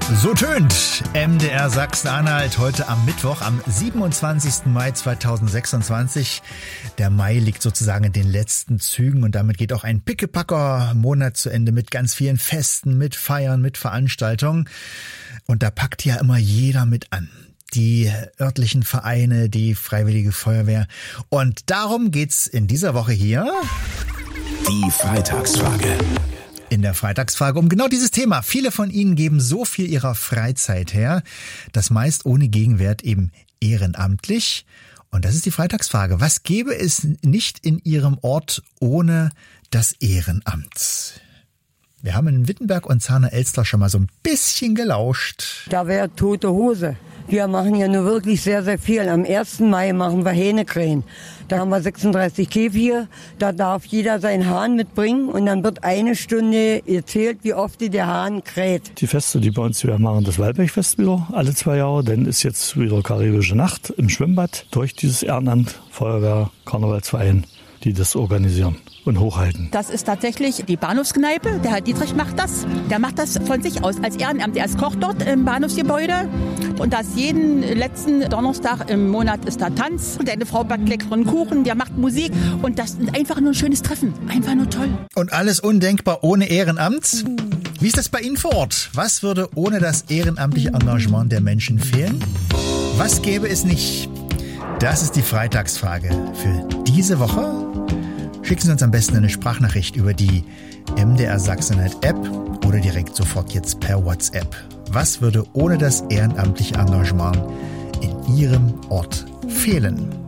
So tönt MDR Sachsen-Anhalt heute am Mittwoch, am 27. Mai 2026. Der Mai liegt sozusagen in den letzten Zügen und damit geht auch ein pickepacker Monat zu Ende mit ganz vielen Festen, mit Feiern, mit Veranstaltungen. Und da packt ja immer jeder mit an. Die örtlichen Vereine, die Freiwillige Feuerwehr. Und darum geht's in dieser Woche hier. Die Freitagsfrage. In der Freitagsfrage um genau dieses Thema. Viele von Ihnen geben so viel ihrer Freizeit her, das meist ohne Gegenwert eben ehrenamtlich. Und das ist die Freitagsfrage. Was gäbe es nicht in Ihrem Ort ohne das Ehrenamt? Wir haben in Wittenberg und Zahner-Elster schon mal so ein bisschen gelauscht. Da wäre tote Hose. Wir machen ja nur wirklich sehr, sehr viel. Am 1. Mai machen wir Hähnekrähen. Da haben wir 36 Käfige. Da darf jeder seinen Hahn mitbringen und dann wird eine Stunde erzählt, wie oft der Hahn kräht. Die Feste, die bei uns wieder machen, das Waldbergfest wieder alle 2 Jahre. Dann ist jetzt wieder Karibische Nacht im Schwimmbad durch dieses Ehrenamt, Feuerwehr, Karnevalsverein, die das organisieren und hochhalten. Das ist tatsächlich die Bahnhofskneipe. Der Herr Dietrich macht das. Der macht das von sich aus als Ehrenamt. Er ist Koch dort im Bahnhofsgebäude. Und das jeden letzten Donnerstag im Monat ist da Tanz. Und eine Frau backt leckeren Kuchen, der macht Musik. Und das ist einfach nur ein schönes Treffen. Einfach nur toll. Und alles undenkbar ohne Ehrenamt? Wie ist das bei Ihnen vor Ort? Was würde ohne das ehrenamtliche Engagement der Menschen fehlen? Was gäbe es nicht? Das ist die Freitagsfrage für diese Woche. Schicken Sie uns am besten eine Sprachnachricht über die MDR Sachsen-Anhalt App oder direkt sofort jetzt per WhatsApp. Was würde ohne das ehrenamtliche Engagement in Ihrem Ort fehlen?